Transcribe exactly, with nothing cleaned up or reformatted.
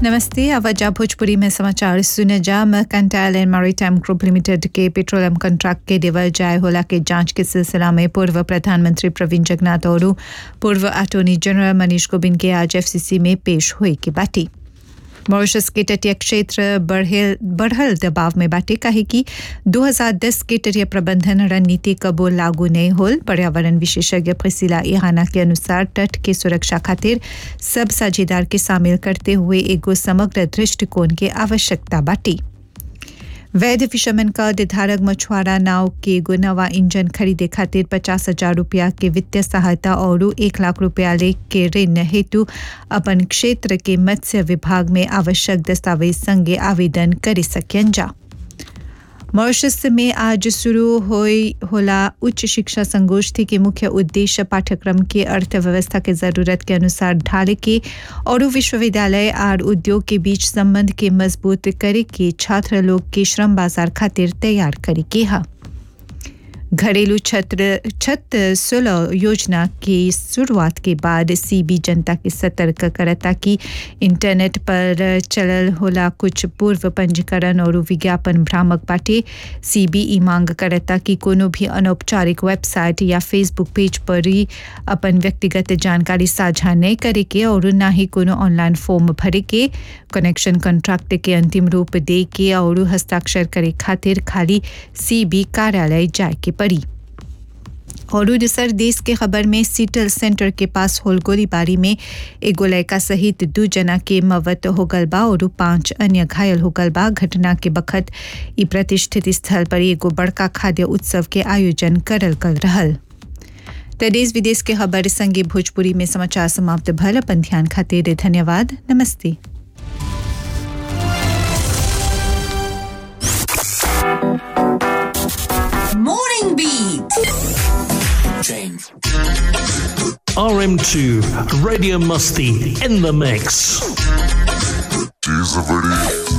नमस्ते, आवाजा भोजपुरी में समाचार सुने जा। Mercantile and maritime group limited के पेट्रोलियम कॉन्ट्रैक्ट के देवल जाय होला के जांच के सिलसिला में पूर्व प्रधानमंत्री प्रवीण जगन्नाथ और पूर्व अटॉर्नी जनरल मनीष गोबिंद के आज एफसीसी में पेश हुई की बाटी। मॉरिशस के तटीय क्षेत्र बढ़ल दबाव में बाटे काहे कि दो हज़ार दस के तटीय प्रबंधन रणनीति कबो लागू नहीं होल। पर्यावरण विशेषज्ञ प्रिसिला इहाना के अनुसार तट के सुरक्षा खातिर सब साझेदार के शामिल करते हुए एगो समग्र दृष्टिकोण के आवश्यकता बाटी। वैध फिशरमैन का निर्धारक मछुआरा नाव के एगो नवा इंजन खरीदे खातिर पचास हजार रुपया के वित्तीय सहायता और एक लाख रुपया ले के ऋण हेतु अपन क्षेत्र के मत्स्य विभाग में आवश्यक दस्तावेज संगे आवेदन कर सकें जा। मॉरिशस में आज शुरू होई होला उच्च शिक्षा संगोष्ठी के मुख्य उद्देश्य पाठ्यक्रम के अर्थव्यवस्था के जरूरत के अनुसार ढाले के और विश्वविद्यालय और उद्योग के बीच संबंध के मजबूत करे के छात्र लोग के श्रम बाजार खातिर तैयार करे के हा। घरेलू छत्र छत सुलह योजना की शुरुआत के बाद सीबी जनता की सतर्क करता कि इंटरनेट पर चलल होला कुछ पूर्व पंजीकरण और विज्ञापन भ्रामक बाटे। सीबी ई मांग करता कि कोनो भी अनौपचारिक वेबसाइट या फेसबुक पेज पर ही अपन व्यक्तिगत जानकारी साझा नहीं करे के और ना ही कोनो ऑनलाइन फॉर्म भरे के। कनेक्शन कॉन्ट्रैक्ट के अंतिम रूप दे के और हस्ताक्षर करे खातिर खाली सीबी कार्यालय जाए के पड़ी। और दूसर देश के खबर में सीटल सेंटर के पास होल गोलीबारी में एगो लड़का सहित दो जना के मौत हो गल बा और पांच अन्य घायल हो गल बा। घटना के बखत ई प्रतिष्ठित स्थल पर एगो बड़का खाद्य उत्सव के आयोजन करल गल रहल। तो देश विदेश के खबर संगे भोजपुरी में समाचार समाप्त भल। अपन ध्यान खातिर धन्यवाद। नमस्ते। Morning Beat. R M two Radio Musty in the mix. She's a very